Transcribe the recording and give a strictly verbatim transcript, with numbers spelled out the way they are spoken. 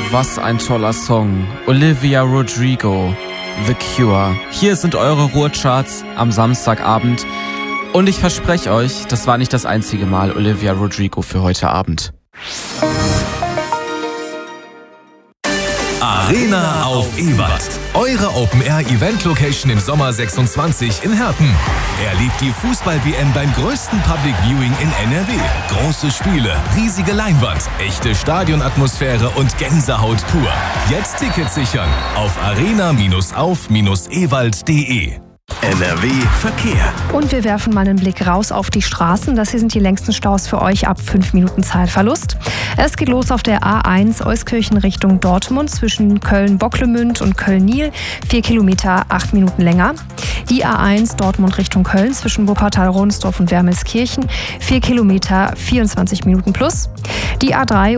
was ein toller Song. Olivia Rodrigo, The Cure. Hier sind eure Ruhrcharts am Samstagabend. Und ich verspreche euch, das war nicht das einzige Mal Olivia Rodrigo für heute Abend. Arena auf Ewald. Eure Open-Air-Event-Location im Sommer sechsundzwanzig in Herten. Erlebt die Fußball-W M beim größten Public Viewing in N R W. Große Spiele, riesige Leinwand, echte Stadionatmosphäre und Gänsehaut pur. Jetzt Tickets sichern auf arena auf ewald punkt de. N R W Verkehr. Und wir werfen mal einen Blick raus auf die Straßen. Das hier sind die längsten Staus für euch ab fünf Minuten Zeitverlust. Es geht los auf der A eins Euskirchen Richtung Dortmund zwischen Köln-Bocklemünd und Köln-Nil. Vier Kilometer, acht Minuten länger. Die A eins Dortmund Richtung Köln zwischen Wuppertal-Ronsdorf und Wermelskirchen. Vier Kilometer, vierundzwanzig Minuten plus. Die A drei